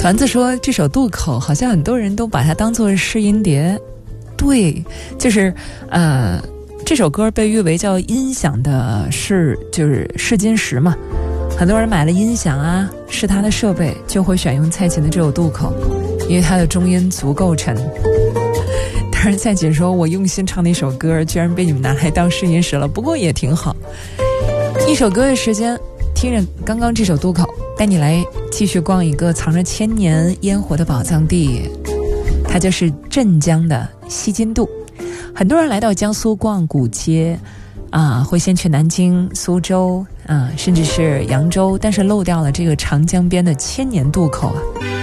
团子说这首渡口好像很多人都把它当作试音碟。对，就是这首歌被誉为叫音响的就是试金石嘛，很多人买了音响啊试它的设备就会选用蔡琴的这首渡口，因为它的中音足够沉。当然蔡琴说我用心唱的一首歌居然被你们拿来当试音石了，不过也挺好。一首歌的时间，听着刚刚这首渡口，带你来继续逛一个藏着千年烟火的宝藏地，它就是镇江的西津渡。很多人来到江苏逛古街会先去南京、苏州甚至是扬州，但是漏掉了这个长江边的千年渡口啊。